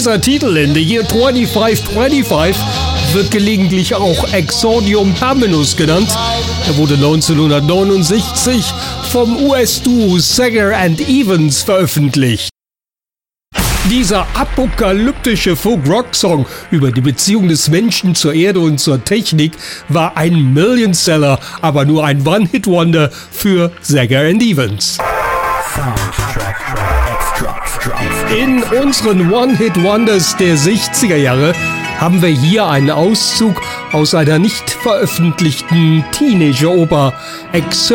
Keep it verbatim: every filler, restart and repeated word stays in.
Dieser Titel in The Year fünfunddzwanzig fünfunddzwanzig wird gelegentlich auch Exordium Terminus genannt. Er wurde neunzehnhundertneunundsechzig vom U S-Duo Sager and Evans veröffentlicht. Dieser apokalyptische Folk-Rock-Song über die Beziehung des Menschen zur Erde und zur Technik war ein Millionseller, aber nur ein One-Hit-Wonder für Sager and Evans. In unseren One-Hit-Wonders der sechziger Jahre haben wir hier einen Auszug aus einer nicht veröffentlichten Teenager-Oper,